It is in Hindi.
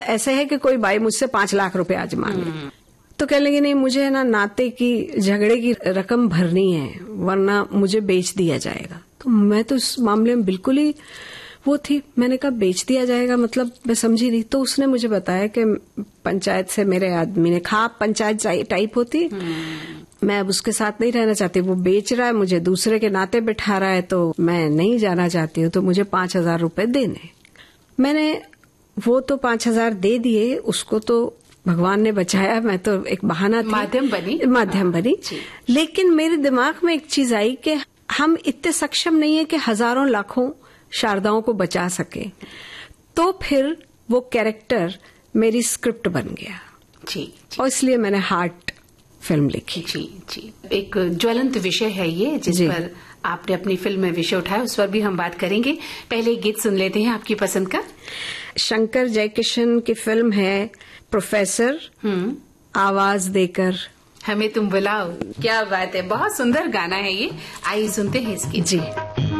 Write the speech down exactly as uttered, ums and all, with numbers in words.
ऐसे है कि कोई भाई मुझसे पांच लाख रुपए आज मांगे तो कह लेंगे नहीं, मुझे ना नाते की झगड़े की रकम भरनी है वरना मुझे बेच दिया जाएगा। तो मैं तो इस मामले में बिल्कुल ही वो थी। मैंने कहा बेच दिया जाएगा मतलब, मैं समझी नहीं। तो उसने मुझे बताया कि पंचायत से मेरे आदमी ने कहा, पंचायत टाइप होती, मैं अब उसके साथ नहीं रहना चाहती, वो बेच रहा है, मुझे दूसरे के नाते बिठा रहा है, तो मैं नहीं जाना चाहती हूँ, तो मुझे पांच हजार रूपये देने। मैंने वो तो पांच हजार दे दिए, उसको तो भगवान ने बचाया, मैं तो एक बहाना थी, माध्यम बनी माध्यम बनी। लेकिन मेरे दिमाग में एक चीज आई कि हम इतने सक्षम नहीं है कि हजारों लाखों शारदाओं को बचा सके। तो फिर वो कैरेक्टर मेरी स्क्रिप्ट बन गया जी, जी। और इसलिए मैंने हार्ट फिल्म लिखी। जी जी, एक ज्वलंत विषय है ये जिस पर आपने अपनी फिल्म में विषय उठाया, उस पर भी हम बात करेंगे। पहले गीत सुन लेते हैं आपकी पसंद का। शंकर जयकिशन की फिल्म है प्रोफेसर, आवाज देकर हमें तुम बुलाओ। क्या बात है, बहुत सुंदर गाना है ये। आइए सुनते हैं इसकी। जी।